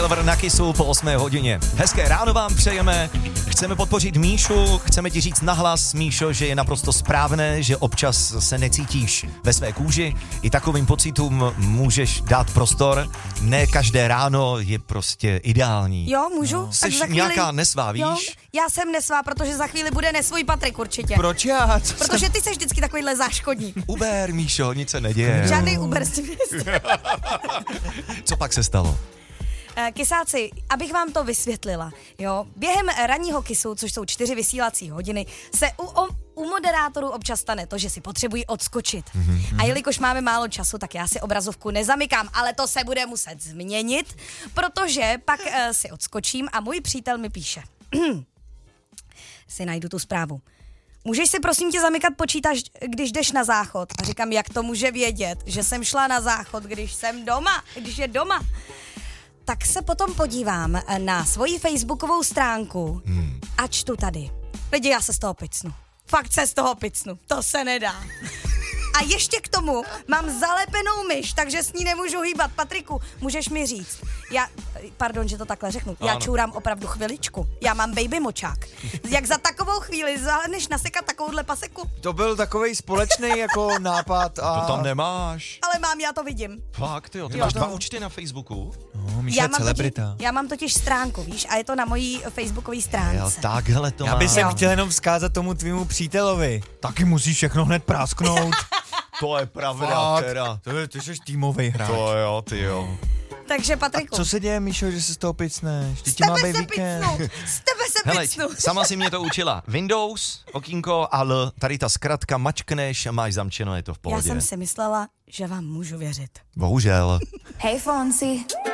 Silver na Kissu po 8 hodině. Hezké ráno vám přejeme. Chceme podpořit Míšu, chceme ti říct nahlas, Míšo, že je naprosto správné, že občas se necítíš ve své kůži. I takovým pocitům můžeš dát prostor. Ne každé ráno je prostě ideální. Jo, můžu? No. Tak Jsi za chvíli... nějaká nesvá, víš? Jo, já jsem nesvá, protože za chvíli bude nesvůj Patrik určitě. Proč já? Protože ty jsi vždycky takovýhle záškodník. Uber, Míšo, nic se neděje. Žádný Uber s tím nejste. Co pak se stalo? Kysáci, abych vám to vysvětlila, jo, během ranního Kissu, což jsou 4 vysílací hodiny, se u moderátorů občas stane to, že si potřebují odskočit. A jelikož máme málo času, tak já si obrazovku nezamykám, ale to se bude muset změnit, protože pak si odskočím a můj přítel mi píše. Si najdu tu zprávu. Můžeš si prosím tě zamykat počítač, když jdeš na záchod? A říkám, jak to může vědět, že jsem šla na záchod, když jsem doma, když je doma. Tak se potom podívám na svoji facebookovou stránku a čtu tady. Lidi, já se z toho picnu. Fakt se z toho picnu. To se nedá. A ještě k tomu mám zalepenou myš, takže s ní nemůžu hýbat. Patriku, můžeš mi říct. Pardon, že to takhle řeknu. Já čůrám opravdu chviličku. Já mám baby močák. Jak za takovou chvíli zvládneš nasekat takovouhle paseku? To byl takovej společný jako nápad a... To tam nemáš. Ale mám, já to vidím. Fakt, jo. Ty máš 2 účty na Facebooku? No, Míša je celebrita. Já mám totiž stránku, víš, a je to na mojí facebookové stránce. Jo, takhle to Já bych má. se chtěl jenom vzkázat tomu tvýmu přítelovi. Taky musíš všechno hned prásknout. To je pravda, Fakt. teda. Ty jsi týmovej hráč. To jo, ty jo. Takže Patriku. Co se děje, Míšo, že se z toho picneš? Z tebe se picnu. Z tebe se Hele, picnu. sama si mě to učila. Windows, okýnko, ale tady ta zkratka mačkneš a máš zamčeno, je to v pohodě. Já jsem si myslela, že vám můžu věřit. Bohužel. Hey Fonsi.